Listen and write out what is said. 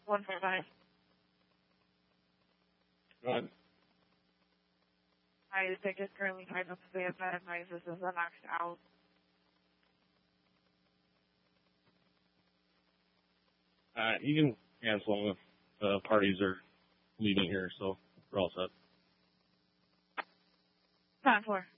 145. Go ahead. Hi, the ticket is currently tied up to the event. My assistance is maxed out. You can cancel them if the parties are leaving here, so we're all set. 10-4.